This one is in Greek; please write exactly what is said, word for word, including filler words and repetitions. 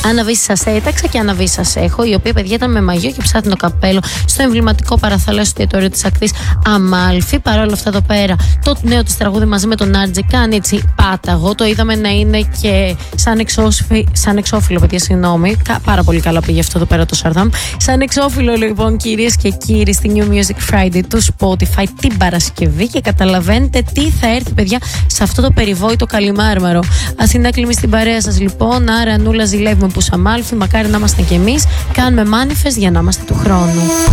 Αναβίση σας έταξα και αναβίση σας έχω, η οποία παιδιά ήταν με μαγιό και ψάχνει το καπέλο στο εμβληματικό παραθαλάσσιο εστιατόριο της ακτής Αμάλφη. Παρ' όλα αυτά εδώ πέρα το νέο της τραγούδι μαζί με τον Άρτζε κάνει έτσι πάταγο. Το είδαμε να είναι και σαν, εξώσφι, σαν εξώφυλλο, παιδιά, συγγνώμη. Πάρα πολύ καλά πήγε αυτό εδώ πέρα το Σαρδάμ. Σαν εξώφυλλο λοιπόν, κυρίες και κύριοι, στη New Music Friday του Spotify την Παρασκευή, και καταλαβαίνετε τι θα έρθει, παιδιά, σε αυτό το περιβόητο καλημάρμαρο. Ασυνάκλημη στην παρέα σας λοιπόν, άρα Νούλα ζηλεύουμε που Αμάλφη, μακάρι να είμαστε κι εμείς. Κάνουμε manifest για να είμαστε του χρόνου.